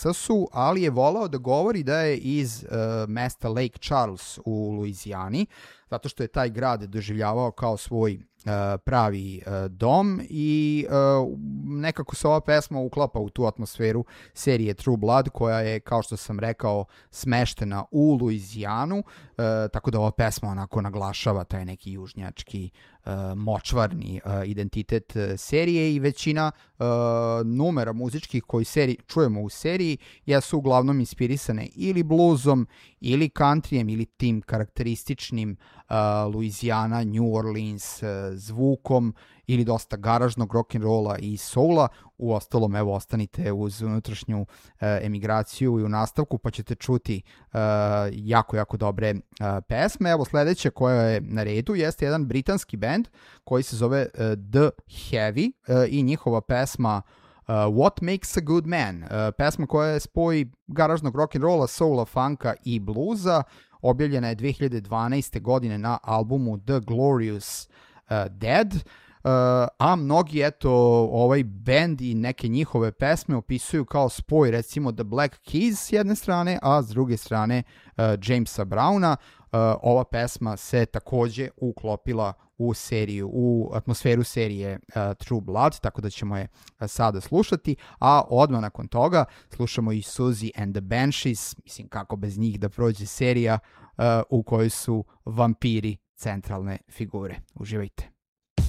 Teksasu, ali je volao da govori da je iz mesta Lake Charles u Luizijani, zato što je taj grad doživljavao kao svoj pravi dom i nekako se ova pesma uklapa u tu atmosferu serije True Blood, koja je, kao što sam rekao, smeštena u Luizijanu, tako da ova pesma onako naglašava taj neki južnjački močvarni identitet serije i većina numera muzičkih koji čujemo u seriji jesu uglavnom inspirisane ili bluzom ili countryjem ili tim karakterističnim Louisiana, New Orleans zvukom ili dosta garažnog rock'n'rolla i soula. U ostalom, evo, ostanite uz unutrašnju emigraciju i u nastavku pa ćete čuti jako dobre pesme. Evo, sledeća koja je na redu jeste jedan britanski band koji se zove The Heavy i njihova pesma What Makes a Good Man, pesma koja je spoj garažnog rock'n'rolla, soula, funka i bluza. Objavljena je 2012. godine na albumu The Glorious Dead, a mnogi, eto, ovaj band i neke njihove pesme opisuju kao spoj, recimo, The Black Keys s jedne strane, a s druge strane Jamesa Browna. Ova pesma se takođe uklopila u seriju, u atmosferu serije True Blood, tako da ćemo je sada slušati, a odmah nakon toga slušamo i Susie and the Banshees, mislim kako bez njih da prođe serija u kojoj su vampiri centralne figure. Uživajte.